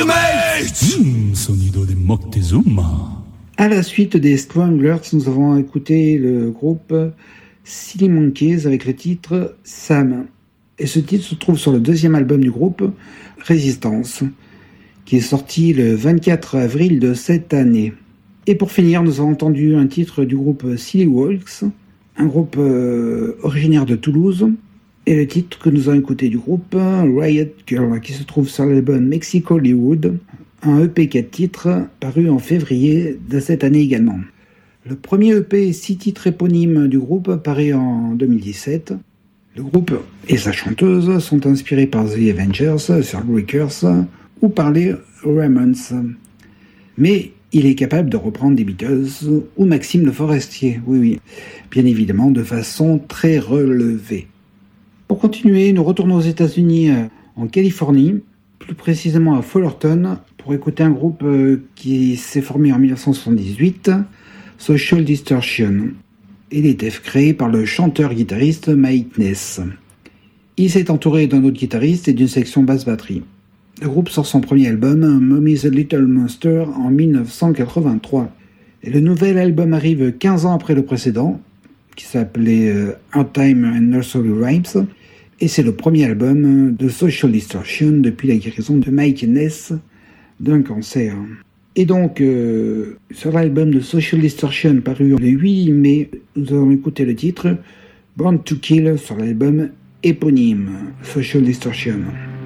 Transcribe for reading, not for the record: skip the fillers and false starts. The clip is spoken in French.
Sonido de Moctezuma. À la suite des Stranglers, nous avons écouté le groupe Silly Monkeys avec le titre Sam. Et ce titre se trouve sur le deuxième album du groupe, Résistance, qui est sorti le 24 avril de cette année. Et pour finir, nous avons entendu un titre du groupe Silly Walks, un groupe originaire de Toulouse, et le titre que nous avons écouté du groupe Riot Girl, qui se trouve sur l'album Mexico Hollywood, un EP 4 titres paru en février de cette année également. Le premier EP 6 titres éponymes du groupe paru en 2017. Le groupe et sa chanteuse sont inspirés par The Avengers, Survivors ou par les Ramones. Mais il est capable de reprendre des Beatles ou Maxime Le Forestier, oui, bien évidemment de façon très relevée. Pour continuer, nous retournons aux États-Unis, en Californie, plus précisément à Fullerton, pour écouter un groupe qui s'est formé en 1978, Social Distortion. Il était créé par le chanteur-guitariste Mike Ness. Il s'est entouré d'un autre guitariste et d'une section basse-batterie. Le groupe sort son premier album, Mommy's a Little Monster, en 1983. Et le nouvel album arrive 15 ans après le précédent, qui s'appelait Hard Time and Nursery Rhymes, et c'est le premier album de Social Distortion depuis la guérison de Mike Ness d'un cancer. Et donc, sur l'album de Social Distortion paru le 8 mai, nous allons écouter le titre Born to Kill sur l'album éponyme Social Distortion.